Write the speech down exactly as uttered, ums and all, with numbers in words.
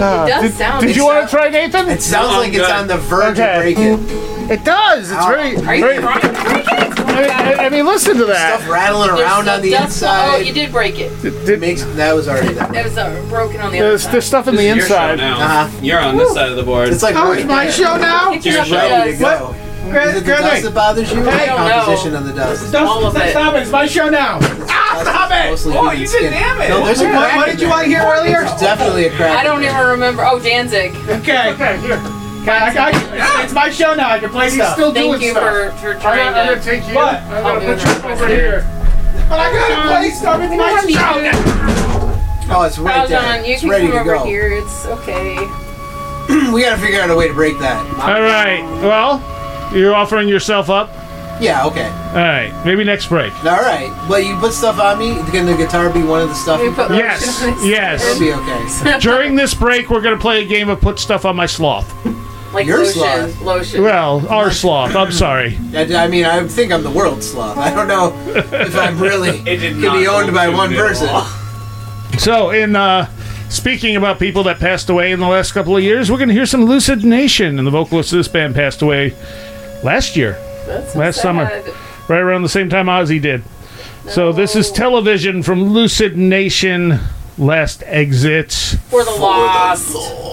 Uh, does did, sound- Did it you want sounds- to try, Nathan? It sounds No, like I'm it's good. on the verge Okay. of breaking. It does. It's Ow. very. Are you very trying to break it? I, mean, I, I mean, listen to that. Stuff rattling There's around some on the dust- inside. Oh, you did break it. It makes that was already there. That was uh, broken on the other There's, side. there's stuff in the This is your show inside. now. Uh-huh. You're on this side of the board. It's like Oh, right it's my there. show now? It's Your your show. Ready to dust. go. Good, Is it the good dust night. that bothers you? Hey, the I don't know. composition of the dust. Stop, All of it. stop it. It's my show now. Ah, stop it. Mostly Oh, human you skin. did damn it. No, there's a What- crack what in did you there. want to hear earlier? There's definitely a crack. I don't in even there. remember. Oh, Danzig. Okay. Okay, here. Okay, I, I, it's my show now. I can play He's stuff. still Thank doing you stuff. for, for I'm trying gonna, I'm to. gonna take you. What? I'm I'll gonna do put that you over first. here. But I gotta play stuff. It's my Have you- show. Oh, it's right Hold there. on, you It's can ready come to over go. here. It's okay. We gotta figure out a way to break that. All right. Well, you're offering yourself up. Yeah, okay. All right. Maybe next break. All right. Well, you put stuff on me. Can the guitar be one of the stuff We you put put on? Yes. lotion on his Yes. It'll be okay. During this break, we're gonna play a game of put stuff on my sloth. Like Your lotion. sloth. Lotion. Well, our sloth. I'm sorry. I, I mean, I think I'm the world sloth. I don't know if I'm really It did can not be owned go by too one good at person. all. So, in uh, speaking about people that passed away in the last couple of years, we're gonna hear some Lucid Nation, and the vocalist of this band passed away last year, That's so last sad. summer, right around the same time Ozzy did. So this is No. Television from Lucid Nation. Last Exits. For the lost.